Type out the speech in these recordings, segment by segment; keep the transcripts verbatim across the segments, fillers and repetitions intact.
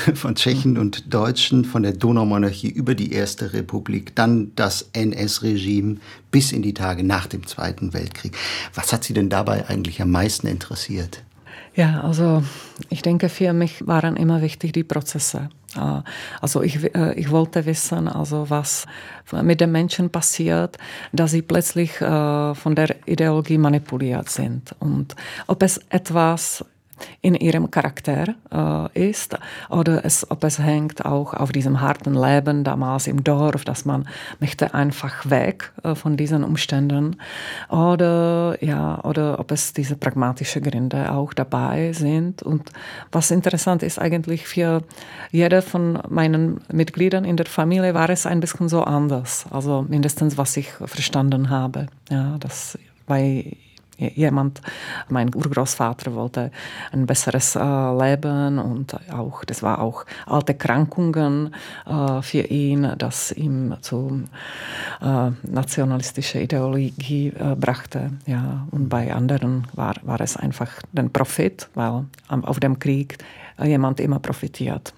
von Tschechen und Deutschen, von der Donaumonarchie über die Erste Republik, dann das N S-Regime bis in die Tage nach dem Zweiten Weltkrieg. Was hat Sie denn dabei eigentlich am meisten interessiert? Ja, also ich denke, für mich waren immer wichtig die Prozesse. Also ich, ich wollte wissen, also was mit den Menschen passiert, dass sie plötzlich von der Ideologie manipuliert sind und ob es etwas in ihrem Charakter äh, ist oder es, ob es hängt auch auf diesem harten Leben damals im Dorf, dass man möchte einfach weg äh, von diesen Umständen oder ja oder ob es diese pragmatischen Gründe auch dabei sind. Und was interessant ist eigentlich für jede von meinen Mitgliedern in der Familie war es ein bisschen so anders, also mindestens was ich verstanden habe, ja, dass bei jemand, mein Urgroßvater wollte ein besseres äh, Leben und auch, das war auch alte Krankungen äh, für ihn, das ihm zu äh, nationalistischer Ideologie äh, brachte. Ja. Und bei anderen war, war es einfach den Profit, weil auf dem Krieg äh, jemand immer profitiert.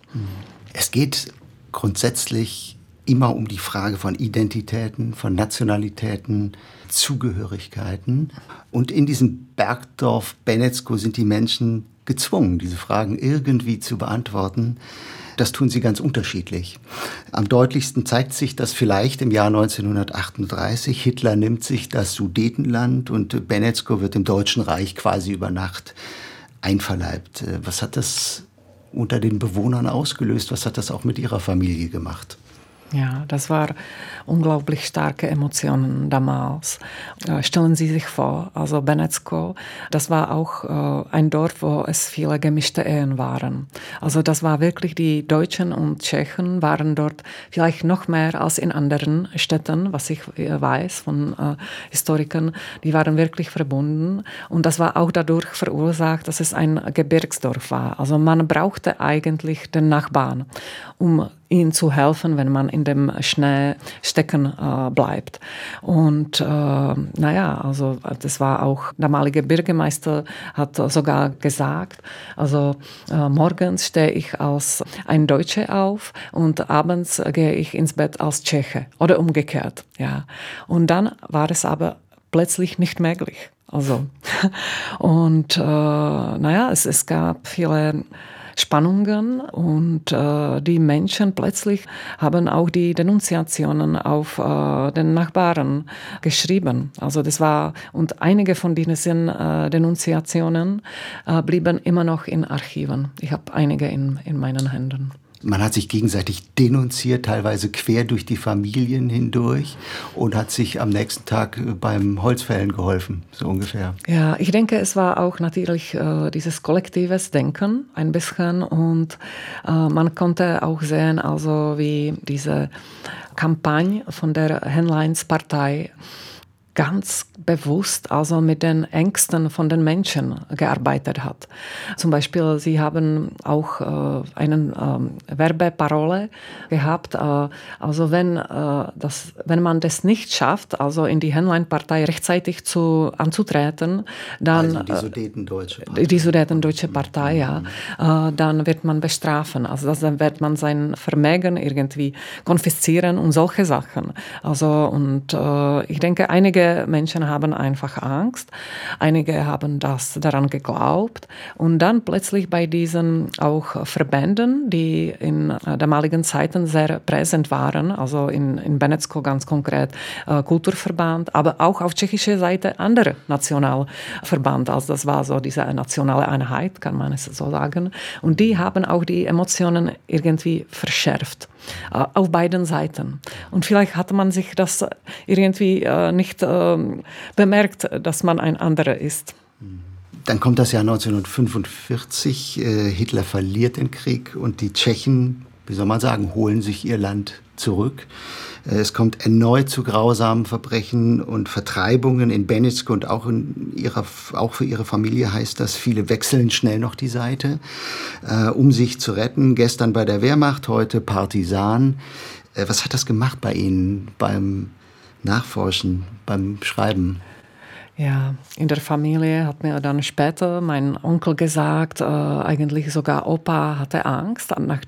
Es geht grundsätzlich immer um die Frage von Identitäten, von Nationalitäten, Zugehörigkeiten. Und in diesem Bergdorf Benecko sind die Menschen gezwungen, diese Fragen irgendwie zu beantworten. Das tun sie ganz unterschiedlich. Am deutlichsten zeigt sich das vielleicht im Jahr neunzehnhundertachtunddreißig. Hitler nimmt sich das Sudetenland und Benecko wird im Deutschen Reich quasi über Nacht einverleibt. Was hat das unter den Bewohnern ausgelöst? Was hat das auch mit Ihrer Familie gemacht? Ja, das war unglaublich starke Emotionen damals. Äh, stellen Sie sich vor, also Benecko, das war auch äh, ein Dorf, wo es viele gemischte Ehen waren. Also das war wirklich, die Deutschen und Tschechen waren dort vielleicht noch mehr als in anderen Städten, was ich äh, weiß von äh, Historikern. Die waren wirklich verbunden und das war auch dadurch verursacht, dass es ein Gebirgsdorf war. Also man brauchte eigentlich den Nachbarn, um ihnen zu helfen, wenn man in dem Schnee stecken äh, bleibt. Und äh, naja, also das war auch, der damalige Bürgermeister hat sogar gesagt, also äh, morgens stehe ich als ein Deutscher auf und abends gehe ich ins Bett als Tscheche oder umgekehrt. Ja. Und dann war es aber plötzlich nicht möglich. Also, und äh, naja, es, es gab viele Spannungen und äh, die Menschen plötzlich haben auch die Denunziationen auf äh, den Nachbarn geschrieben. Also das war, und einige von diesen äh, Denunziationen äh, blieben immer noch in Archiven. Ich habe einige in, in meinen Händen. Man hat sich gegenseitig denunziert, teilweise quer durch die Familien hindurch und hat sich am nächsten Tag beim Holzfällen geholfen, so ungefähr. Ja, ich denke, es war auch natürlich äh, dieses kollektives Denken ein bisschen und äh, man konnte auch sehen, also wie diese Kampagne von der Henleins-Partei ganz bewusst also mit den Ängsten von den Menschen gearbeitet hat. Zum Beispiel, sie haben auch äh, eine äh, Werbeparole gehabt, äh, also wenn, äh, das, wenn man das nicht schafft, also in die Henlein-Partei rechtzeitig zu, anzutreten, dann... Also die Sudetendeutsche Partei. Die Sudetendeutsche Partei, ja. Äh, dann wird man bestrafen. Also das, dann wird man sein Vermögen irgendwie konfiszieren und solche Sachen. Also und äh, ich denke, einige Menschen haben einfach Angst, einige haben das daran geglaubt und dann plötzlich bei diesen auch Verbänden, die in damaligen Zeiten sehr präsent waren, also in, in Benecko ganz konkret äh, Kulturverband, aber auch auf tschechischer Seite andere Nationalverband, also das war so diese nationale Einheit, kann man es so sagen, und die haben auch die Emotionen irgendwie verschärft. Auf beiden Seiten. Und vielleicht hat man sich das irgendwie äh, nicht äh, bemerkt, dass man ein anderer ist. Dann kommt das Jahr neunzehnhundertfünfundvierzig. Äh, Hitler verliert den Krieg und die Tschechen, wie soll man sagen, holen sich ihr Land zurück. Es kommt erneut zu grausamen Verbrechen und Vertreibungen in Benecko und auch, in ihrer, auch für ihre Familie heißt das, viele wechseln schnell noch die Seite, äh, um sich zu retten. Gestern bei der Wehrmacht, heute Partisan. Äh, was hat das gemacht bei Ihnen beim Nachforschen, beim Schreiben? Ja, in der Familie hat mir dann später mein Onkel gesagt, äh, eigentlich sogar Opa hatte Angst, nach,